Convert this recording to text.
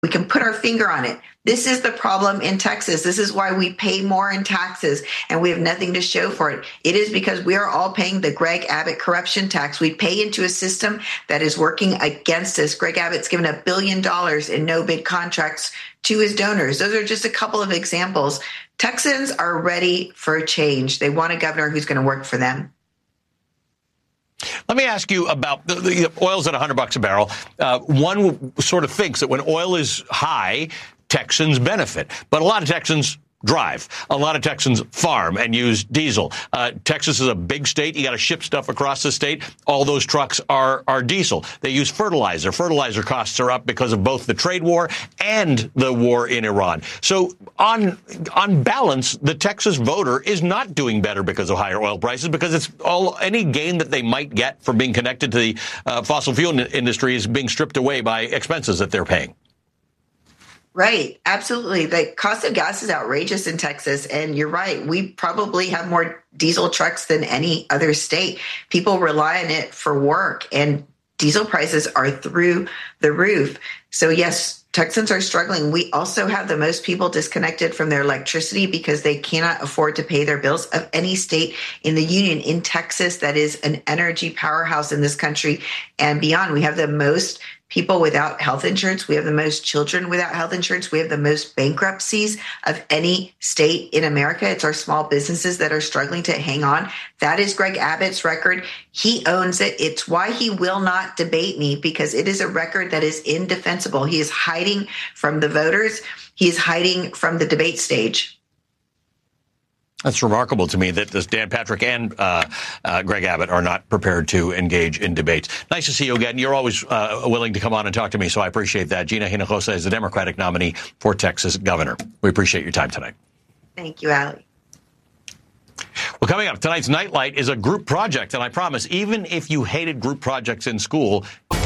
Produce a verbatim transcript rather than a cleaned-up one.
We can put our finger on it. This is the problem in Texas. This is why we pay more in taxes and we have nothing to show for it. It is because we are all paying the Greg Abbott corruption tax. We pay into a system that is working against us. Greg Abbott's given a billion dollars in no-bid contracts to his donors. Those are just a couple of examples. Texans are ready for a change. They want a governor who's going to work for them. Let me ask you about the, the oil's at one hundred bucks a barrel. Uh, one sort of thinks that when oil is high, Texans benefit. But a lot of Texans drive. A lot of Texans farm and use diesel. Uh, Texas is a big state. You got to ship stuff across the state. All those trucks are are diesel. They use fertilizer. Fertilizer costs are up because of both the trade war and the war in Iran. So on on balance, the Texas voter is not doing better because of higher oil prices, because it's all any gain that they might get from being connected to the uh, fossil fuel industry is being stripped away by expenses that they're paying. Right. Absolutely. The cost of gas is outrageous in Texas. And you're right. We probably have more diesel trucks than any other state. People rely on it for work, and diesel prices are through the roof. So, yes, Texans are struggling. We also have the most people disconnected from their electricity because they cannot afford to pay their bills of any state in the union. In Texas, that is an energy powerhouse in this country and beyond. We have the most people without health insurance. We have the most children without health insurance. We have the most bankruptcies of any state in America. It's our small businesses that are struggling to hang on. That is Greg Abbott's record. He owns it. It's why he will not debate me, because it is a record that is indefensible. He is hiding from the voters. He is hiding from the debate stage. That's remarkable to me that this Dan Patrick and uh, uh, Greg Abbott are not prepared to engage in debates. Nice to see you again. You're always uh, willing to come on and talk to me, so I appreciate that. Gina Hinojosa is the Democratic nominee for Texas governor. We appreciate your time tonight. Thank you, Ali. Well, coming up, tonight's Nightlight is a group project, and I promise, even if you hated group projects in school,